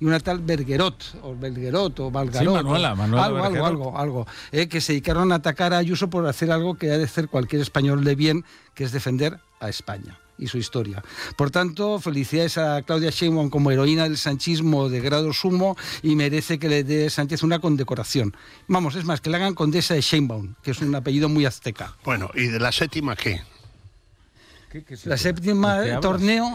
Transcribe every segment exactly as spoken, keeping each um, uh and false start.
y una tal Bergerot, o Bergerot, o Valgarot. Sí, Manuela, Manuela algo, algo, algo, algo, eh, que se dedicaron a atacar a Ayuso por hacer algo que ha de hacer cualquier español de bien, que es defender a España y su historia. Por tanto, felicidades a Claudia Sheinbaum como heroína del sanchismo de grado sumo y merece que le dé Sánchez una condecoración. Vamos, es más, que le hagan condesa de Sheinbaum, que es un apellido muy azteca. Bueno, ¿y de la séptima qué? ¿Qué, qué es La eso? séptima ¿De qué hablas? torneo,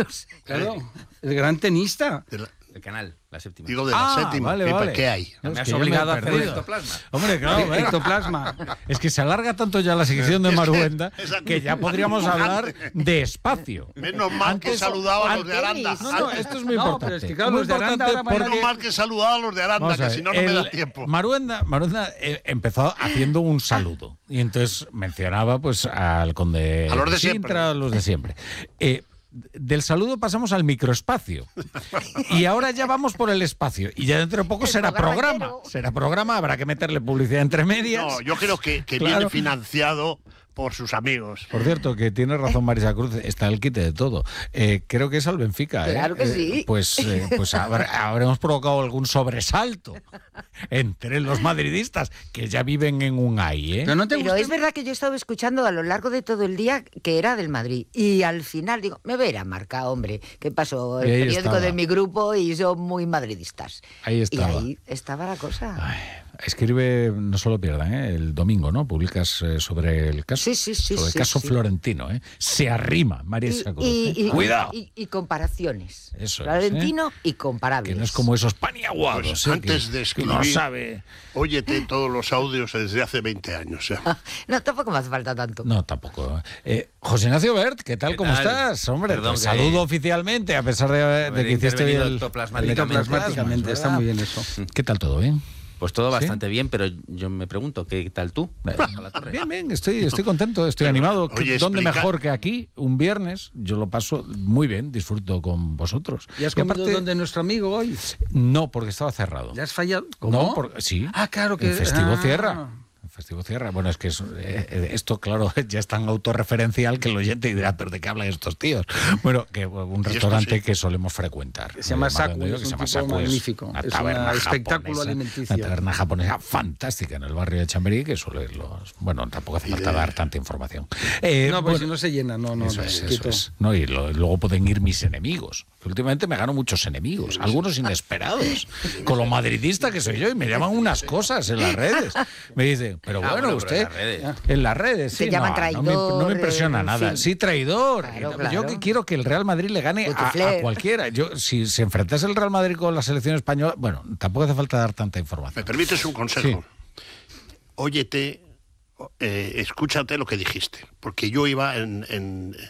claro, el gran tenista. De la- El canal, la séptima. digo, de la Ah, séptima. vale, ¿Qué, vale. ¿Qué hay? No, Me es has que ya me he obligado a hacer el perdido. ectoplasma. Hombre, claro, ver, Ectoplasma. es que se alarga tanto ya la sección de Es que- Maruenda esa- que ya podríamos hablar de espacio. Menos mal que saludaba a los de Aranda. No, no, esto es muy No, importante. pero es que claro, Muy los de Aranda importante ahora van a porque- Menos mal que saludaba a los de Aranda, Vamos a que ver, si no, no me el- da tiempo. Maruenda, Maruenda eh, empezó haciendo un saludo y entonces mencionaba pues al conde A los de Sintra, siempre. a los de siempre. Eh, del saludo pasamos al microespacio y ahora ya vamos por el espacio y ya dentro de poco El será programa programa, entero. será programa, habrá que meterle publicidad entre medias. No, yo creo que, que Claro. viene financiado por sus amigos. Por cierto, que tiene razón Marisa Cruz, está el quite de todo. Eh, creo que es al Benfica. ¿eh? Claro que Eh, sí. pues eh, pues habrá- habremos provocado algún sobresalto entre los madridistas que ya viven en un ay, ¿eh? Pero no te Pero gusta- es verdad que yo he estado escuchando a lo largo de todo el día que era del Madrid. Y al final digo, me verá marca, hombre. ¿Qué pasó? El Y ahí periódico estaba. de mi grupo y son muy madridistas. Ahí estaba. Y ahí estaba la cosa. Ay, escribe, no solo pierdan, ¿eh? El domingo, ¿no? Publicas eh, sobre el caso, Sí, sí, sí, sobre el sí, caso sí. florentino, ¿eh? Se arrima Marisa Cruz. y, ¿eh? y- Cuidado, y- y comparaciones. Eso es, Florentino y comparables. que no es como esos paniaguados. Pues ¿eh? antes que, de que uno escribir- sabe. Óyete todos los audios desde hace veinte años. ¿eh? No, tampoco me hace falta tanto. No, tampoco. Eh, José Ignacio Bert, ¿qué tal? ¿Qué ¿Cómo tal? estás? Hombre, Perdón, te que- saludo oficialmente, a pesar de, de Haber que hiciste intervenido el, ectoplasmáticamente. el Ectoplasmáticamente, está ¿verdad? muy bien eso. ¿Qué tal todo? ¿Bien? Pues todo ¿Sí? bastante bien, pero yo me pregunto, ¿qué tal tú? A la torre. Bien, bien, estoy, estoy contento, estoy Pero, animado. oye, ¿Dónde explica- mejor que aquí? Un viernes, yo lo paso muy bien, disfruto con vosotros. ¿Y has Y comido aparte- donde nuestro amigo hoy? No, porque estaba cerrado. ¿Ya has fallado? No, por- sí. Ah, claro que... El festivo ah. cierra. El festivo cierra. Bueno, es que es, eh, esto, claro, ya es tan autorreferencial que el oyente dirá, ¿pero de qué hablan estos tíos? Bueno, que un esto restaurante sí. que solemos frecuentar. Que se llama eh, Saku, Madrid, es que se un llama tipo Saku, es magnífico. Una Es un taberna espectáculo japonesa, alimenticio. Una taberna japonesa fantástica en el barrio de Chamberí, que suele los... Bueno, tampoco hace Y falta de- dar tanta información. Eh, No, pues bueno, si no se llena, no, no, eso no, es, eso quieto. es. No, y lo- luego pueden ir mis enemigos. Que últimamente me gano muchos enemigos, algunos inesperados. Con lo madridista que soy yo, y me llaman unas cosas en las redes. Me dicen, pero Ah, bueno, bueno, pero usted. en las redes. En las redes, Te sí. llaman no, no me- No, traidor, me impresiona en nada. fin. Sí, traidor. Claro, Yo claro. que quiero que el Real Madrid le gane a, a Putifler. cualquiera. Yo, si se enfrentase el Real Madrid con la selección española, bueno, tampoco hace falta dar tanta ¿Me información. permites un consejo? Óyete, eh, escúchate lo que dijiste, porque yo iba en, en,